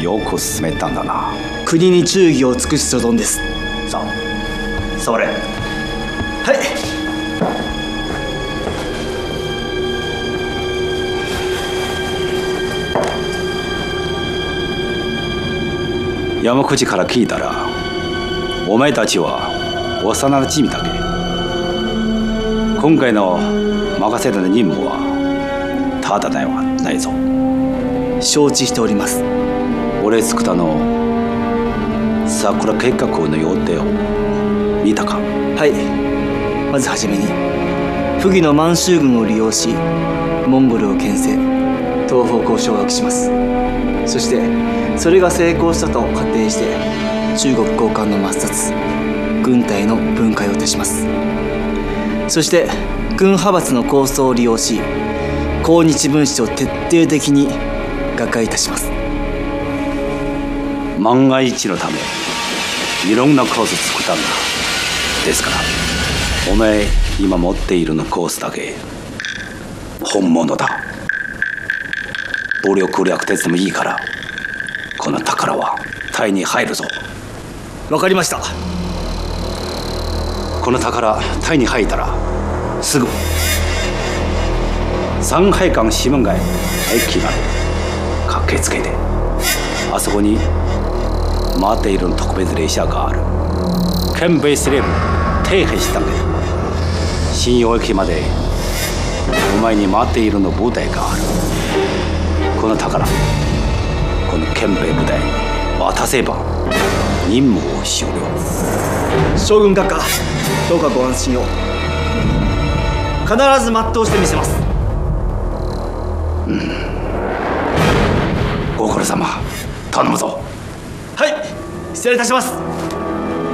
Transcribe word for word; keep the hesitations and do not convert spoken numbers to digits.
よく進めたんだな。 国に忠義を尽くす所存です。 さあ、それ。はい。山口から聞いたら、お前たちは幼なじみだけ。今回の任せた任務はただではないぞ。 承知しております。 俺作ったの桜計画の予定を見たか。 はい。まずはじめに不義の満州軍を利用しモンゴルを牽制、東方向掌握します。そしてそれが成功したと仮定して中国高官の抹殺、軍隊の分解をいたします。そして軍派閥の構想を利用し抗日分子を徹底的に瓦解いたします。 万が一のためいろんなコース作ったんだ。ですからお前今持っているのコースだけ本物だ。武力略奪でもいいからこの宝はタイに入るぞ。 わかりました。 この宝タイに入ったらすぐ上海港市門街駅まで駆けつけて、あそこに待っている特別列車がある。県ベイすれば停止したけど信用駅までお前に待っているの部隊がある。この宝この県兵部隊に渡せば任務を終了。 将軍閣下、どうかご安心を。必ず全うしてみせます。 うん、ご苦労様、頼むぞ。 はい、失礼いたします。